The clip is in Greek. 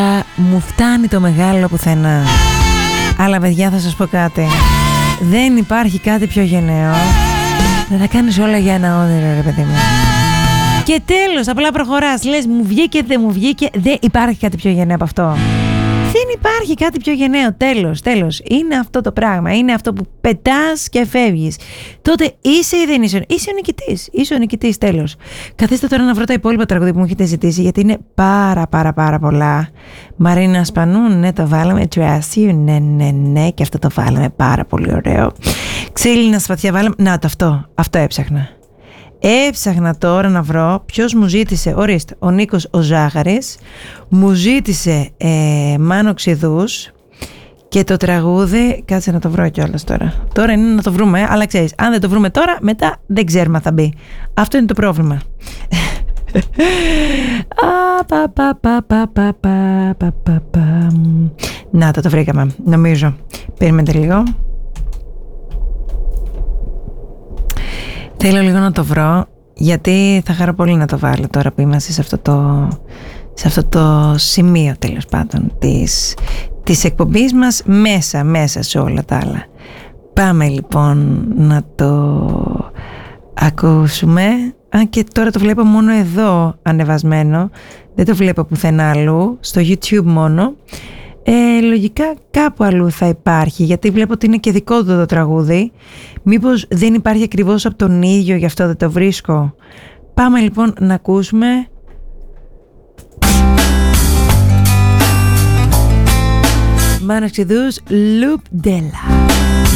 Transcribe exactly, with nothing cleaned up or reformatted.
Μου φτάνει το μεγάλο πουθενά. Αλλά παιδιά, θα σας πω κάτι. Δεν υπάρχει κάτι πιο γενναίο να τα κάνεις όλα για ένα όνειρο, ρε παιδί μου. Και τέλος, απλά προχωράς. Λες μου βγήκε, δεν μου βγήκε. Δεν υπάρχει κάτι πιο γενναίο από αυτό. Δεν υπάρχει κάτι πιο γενναίο. Τέλος, τέλος. Είναι αυτό το πράγμα. Είναι αυτό που πετάς και φεύγεις. Τότε είσαι ή δεν είσαι. Είσαι ο νικητής. Είσαι ο νικητής, τέλος. Καθίστε τώρα να βρω τα υπόλοιπα τραγούδια που μου έχετε ζητήσει, γιατί είναι πάρα πάρα πάρα πολλά. Μαρίνα Σπανού, ναι, το βάλαμε. Τράσιου, ναι, ναι, ναι. Και αυτό το βάλαμε. Πάρα πολύ ωραίο. Ξύλινα σπαθιά βάλαμε. Να, το αυτό. Αυτό έψαχνα. Έψαχνα τώρα να βρω ποιος μου ζήτησε, ορίστε, ο Νίκος ο Ζάχαρης μου ζήτησε ε, Μάνο Ξηδούς και το τραγούδι, κάτσε να το βρω κιόλας τώρα. Τώρα είναι να το βρούμε, αλλά ξέρεις, αν δεν το βρούμε τώρα, μετά δεν ξέρουμε αν θα μπει. Αυτό είναι το πρόβλημα. Να, το το βρήκαμε, νομίζω. Περιμένετε λίγο. Θέλω λίγο να το βρω, γιατί θα χαρώ πολύ να το βάλω τώρα που είμαστε σε αυτό το, σε αυτό το σημείο, τέλος πάντων, της, της εκπομπής μας, μέσα, μέσα σε όλα τα άλλα. Πάμε λοιπόν να το ακούσουμε. Αν και τώρα το βλέπω μόνο εδώ ανεβασμένο, δεν το βλέπω πουθενά αλλού, στο YouTube μόνο. Ε, λογικά κάπου αλλού θα υπάρχει, γιατί βλέπω ότι είναι και δικό του το τραγούδι. Μήπως δεν υπάρχει ακριβώς από τον ίδιο, γι' αυτό δεν το βρίσκω. Πάμε λοιπόν να ακούσουμε. Μάνος Ξηδούς, Loop Della.